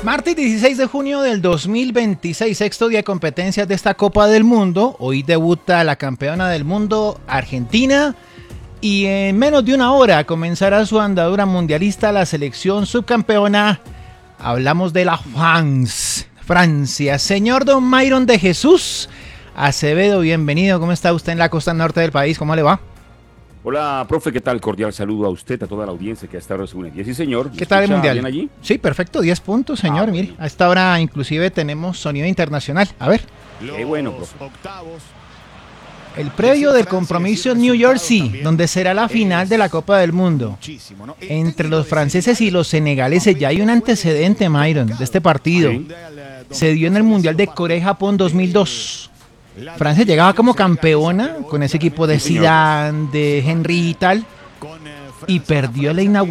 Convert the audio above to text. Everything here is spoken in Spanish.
Martes 16 de junio del 2026, sexto día de competencias de esta Copa del Mundo. Hoy debuta la campeona del mundo, Argentina, y en menos de una hora comenzará su andadura mundialista la selección subcampeona. Hablamos de la Francia. Señor Don Myron de Jesús Acevedo, bienvenido. ¿Cómo está usted en la costa norte del país? ¿Cómo le va? Hola, profe, ¿qué tal? Cordial saludo a usted, a toda la audiencia que a esta hora se une. Sí, señor. ¿Qué tal el mundial? ¿Bien allí? Sí, perfecto, 10 puntos, señor. Mire, a esta hora inclusive tenemos sonido internacional. A ver. Qué bueno, profe. El previo del compromiso en New Jersey, donde será la final de la Copa del Mundo. Entre los franceses y los senegaleses ya hay un antecedente, Myron, de este partido. Se dio en el Mundial de Corea y Japón 2002. Francia llegaba como campeona con ese equipo de Zidane, de Henry y tal, y perdió la inauguración